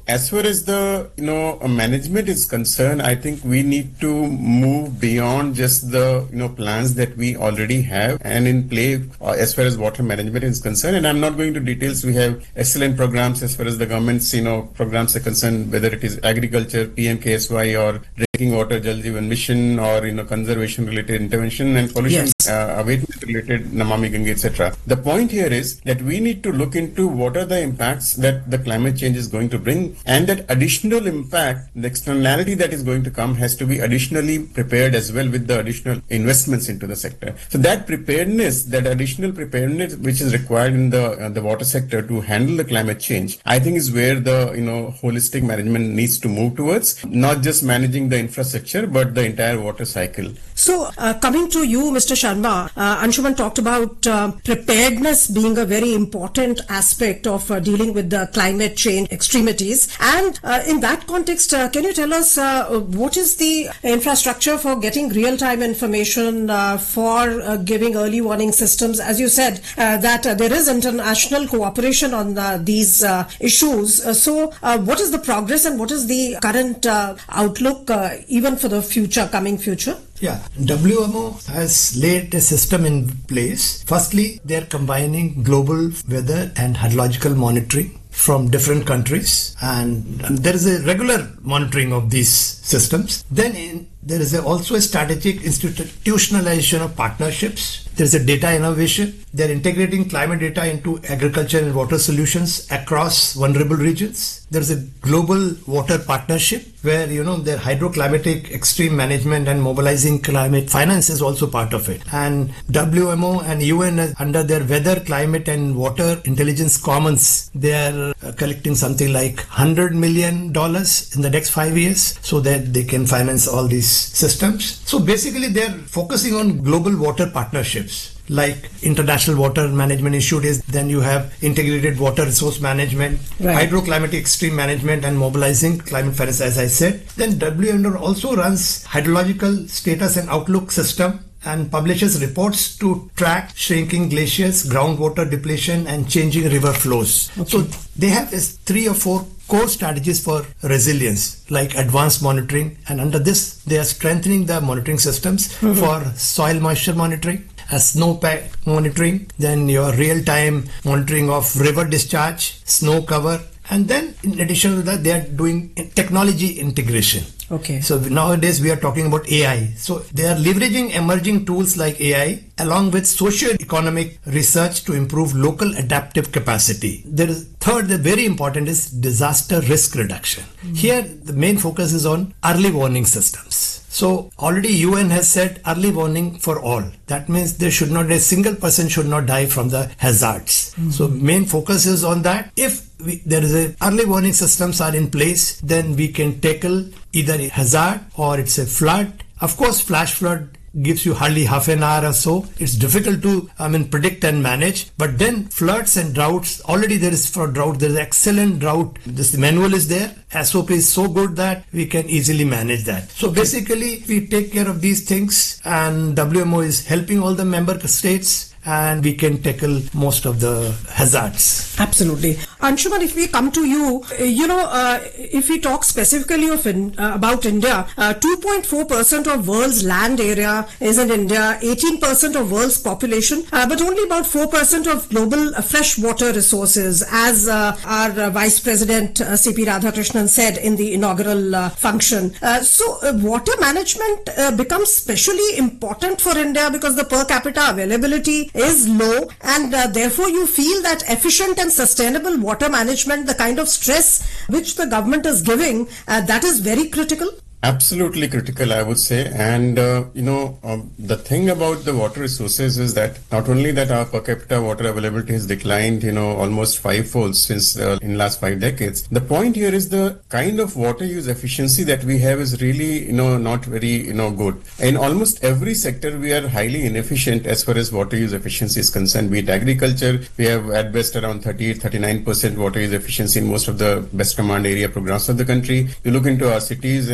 as far as the management is concerned, I think we need to move beyond just the plans that we already have and in play as far as water management is concerned. And I'm not going to details. We have excellent programs as far as the government's programs are concerned, whether it is agriculture, PMKSY, or drinking water, Jal Jeevan Mission, or conservation related intervention and pollution abatement related Namami Gange, etc. The point here is that we need to look into what are the impacts that the climate change is going to bring, and that additional impact, the externality that is going to come, has to be additionally prepared as well with the additional investments into the sector. So that preparedness, that additional preparedness which is required in the water sector to handle the climate change, I think is where the holistic management needs to move towards, not just managing the infrastructure but the entire water cycle. So coming to you, Mr. Sharma, Anshuman talked about preparedness being a very important aspect of dealing with the climate change extremities. And in that context, can you tell us what is the infrastructure for getting real-time information, for giving early warning systems? As you said, that there is international cooperation on these issues. So what is the progress and what is the current outlook even for the coming future? Yeah, WMO has laid a system in place. Firstly, they are combining global weather and hydrological monitoring from different countries, and there is a regular monitoring of these systems. Then there is also a strategic institutionalization of partnerships. There is a data innovation. They are integrating climate data into agriculture and water solutions across vulnerable regions. There is a global water partnership where their hydroclimatic extreme management and mobilizing climate finance is also part of it. And WMO and UN under their weather, climate and water intelligence commons, they are collecting something like $100 million in the next 5 years so that they can finance all these systems. So basically they are focusing on global water partnerships like International Water Management Institute. Then you have integrated water resource management, hydroclimatic extreme management and mobilizing climate finance, as I said. Then WMO also runs hydrological status and outlook system and publishes reports to track shrinking glaciers, groundwater depletion and changing river flows. Okay. So they have 3 or 4 core strategies for resilience, like advanced monitoring, and under this they are strengthening the monitoring systems for soil moisture monitoring, snowpack monitoring, then your real-time monitoring of river discharge, snow cover, and then in addition to that they are doing technology integration. Okay. So nowadays we are talking about AI. So they are leveraging emerging tools like AI along with socio-economic research to improve local adaptive capacity. Third, the very important is disaster risk reduction. Here the main focus is on early warning systems. So already UN has said early warning for all. That means a single person should not die from the hazards. So main focus is on that. If there is early warning systems are in place, then we can tackle either a hazard or it's a flood. Of course, flash flood gives you hardly half an hour or so. It's difficult to predict and manage. But then floods and droughts, already there is for drought, there is excellent drought. This manual is there. SOP is so good that we can easily manage that. So basically we take care of these things and WMO is helping all the member states and we can tackle most of the hazards. Absolutely. Anshuman, if we come to you, if we talk specifically about India, 2.4% of world's land area is in India, 18% of world's population, but only about 4% of global freshwater resources, as our Vice President C.P. Radhakrishnan said in the inaugural function. So water management becomes especially important for India because the per capita availability is low, and therefore you feel that efficient and sustainable water management, the kind of stress which the government is giving, that is very critical. Absolutely critical, I would say. And, the thing about the water resources is that not only that our per capita water availability has declined, almost 5-fold since in last 5 decades. The point here is the kind of water use efficiency that we have is really, not very, good. In almost every sector, we are highly inefficient as far as water use efficiency is concerned. Be it agriculture, we have at best around 38-39% water use efficiency in most of the best command area programs of the country. You look into our cities and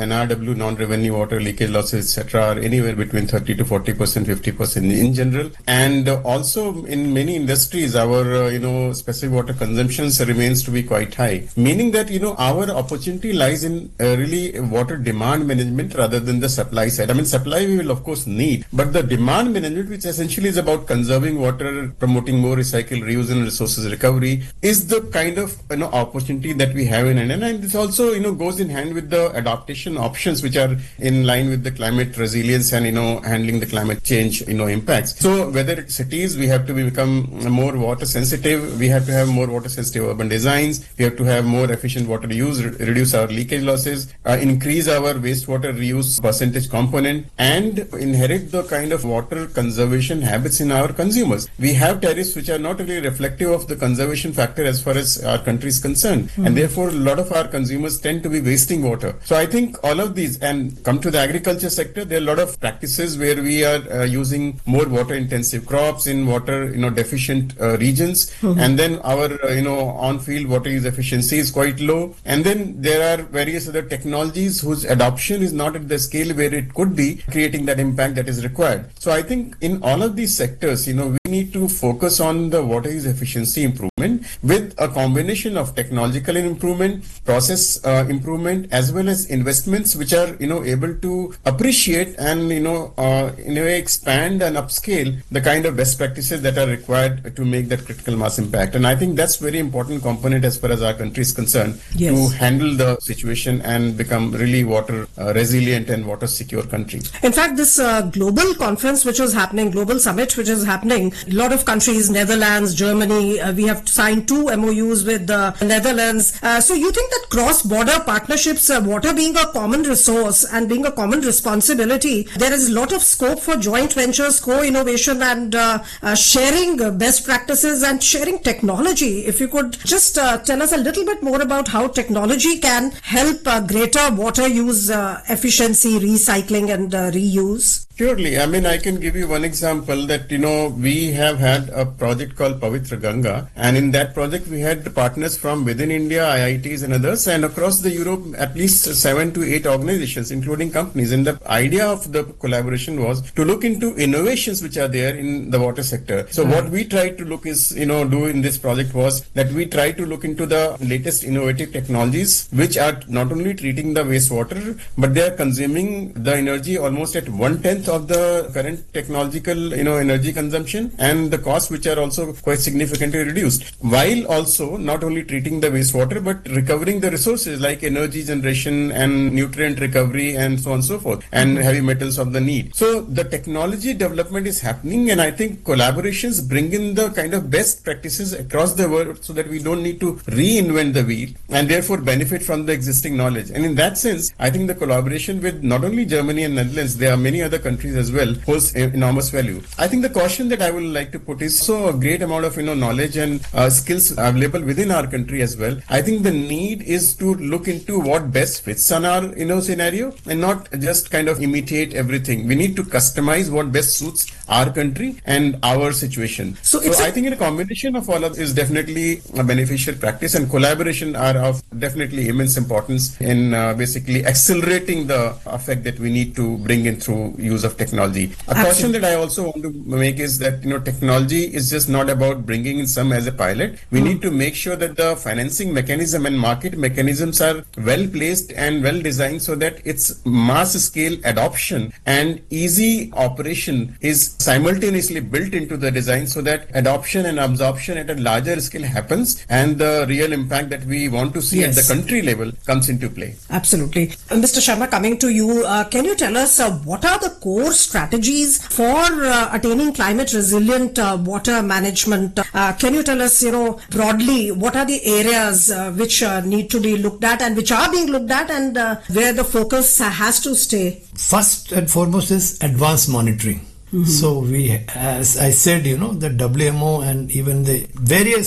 NRW, non-revenue water leakage losses, etc., are anywhere between 30 to 40%, 50% in general. And also in many industries, our, specific water consumptions remains to be quite high, meaning that, our opportunity lies in really water demand management rather than the supply side. I mean, supply we will of course need, but the demand management, which essentially is about conserving water, promoting more recycle, reuse and resources recovery, is the kind of, opportunity that we have in India. And this also, goes in hand with the adaptation options, which are in line with the climate resilience and, handling the climate change, impacts. So whether it's cities, we have to become more water sensitive. We have to have more water sensitive urban designs. We have to have more efficient water use, reduce our leakage losses, increase our wastewater reuse percentage component, and inherit the kind of water conservation habits in our consumers. We have tariffs which are not really reflective of the conservation factor as far as our country is concerned. And therefore, a lot of our consumers tend to be wasting water. So I think all of these, and come to the agriculture sector, there are a lot of practices where we are using more water intensive crops in water, deficient regions. And then our, on-field water use efficiency is quite low. And then there are various other technologies whose adoption is not at the scale where it could be, creating that impact that is required. So I think in all of these sectors, we need to focus on the water use efficiency improvement with a combination of technological improvement, process improvement, as well as investments which are, able to appreciate and, in a way expand and upscale the kind of best practices that are required to make that critical mass impact. And I think that's very important component as far as our country is concerned, to handle the situation and become really water resilient and water secure country. In fact, this global conference which was happening, global summit which is happening, a lot of countries, Netherlands, Germany, we have signed 2 MOUs with the Netherlands. So you think that cross-border partnerships, water being a common resource and being a common responsibility, there is a lot of scope for joint ventures, co-innovation and sharing best practices and sharing technology. If you could just tell us a little bit more about how technology can help greater water use efficiency, recycling and reuse. Surely. I mean, I can give you one example that, we have had a project called Pavitra Ganga, and in that project we had partners from within India, IITs and others, and across the Europe, at least 7 to 8 organizations, including companies. And the idea of the collaboration was to look into innovations which are there in the water sector. So what we tried to look is, do in this project was that we tried to look into the latest innovative technologies which are not only treating the wastewater, but they are consuming the energy almost at 1/10 of the current technological, energy consumption, and the costs which are also quite significantly reduced, while also not only treating the wastewater but recovering the resources like energy generation and nutrient recovery and so on and so forth, and heavy metals of the need. So the technology development is happening, and I think collaborations bring in the kind of best practices across the world so that we don't need to reinvent the wheel and therefore benefit from the existing knowledge. And in that sense, I think the collaboration with not only Germany and Netherlands, there are many other countries as well, holds enormous value. I think the caution that I would like to put is so a great amount of knowledge and skills available within our country as well. I think the need is to look into what best fits on our scenario and not just kind of imitate everything. We need to customize what best suits our country and our situation. So I think in a combination of all of this is definitely a beneficial practice, and collaboration are of definitely immense importance in basically accelerating the effect that we need to bring in through use of technology. A caution that I also want to make is that technology is just not about bringing in some as a pilot. We need to make sure that the financing mechanism and market mechanisms are well placed and well designed so that its mass scale adoption and easy operation is simultaneously built into the design so that adoption and absorption at a larger scale happens and the real impact that we want to see at the country level comes into play. Absolutely. Mr. Sharma, coming to you, can you tell us what are the core strategies for attaining climate resilient water management? Can you tell us, broadly, what are the areas which need to be looked at and which are being looked at, and where the focus has to stay? First and foremost is advanced monitoring. So we, as I said, the WMO and even the various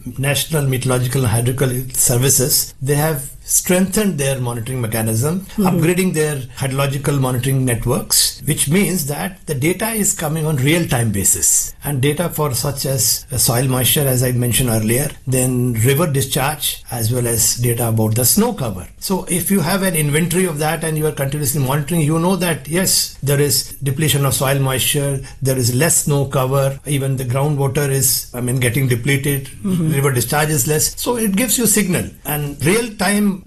National Meteorological and Hydrological Services, they have strengthened their monitoring mechanism, upgrading their hydrological monitoring networks, which means that the data is coming on real-time basis. And data for such as soil moisture, as I mentioned earlier, then river discharge, as well as data about the snow cover. So if you have an inventory of that and you are continuously monitoring, you know that yes, there is depletion of soil moisture, there is less snow cover, even the groundwater is, getting depleted, river discharge is less. So it gives you signal, and real-time